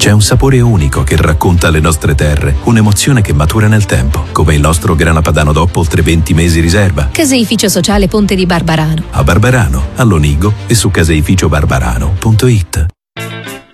C'è un sapore unico che racconta le nostre terre, un'emozione che matura nel tempo, come il nostro grana padano DOP oltre 20 mesi riserva. Caseificio Sociale Ponte di Barbarano. A Barbarano, a Lonigo e su caseificiobarbarano.it.